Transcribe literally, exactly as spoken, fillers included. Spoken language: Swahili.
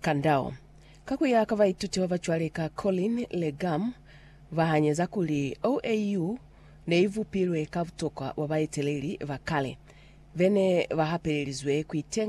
kandao kakuya kavaituti wavachwaleka Colin Legam vahanyeza kuli O A U neivupilwe kavutoka wabaeteleli vakale vene vahapelelizwe kuitenga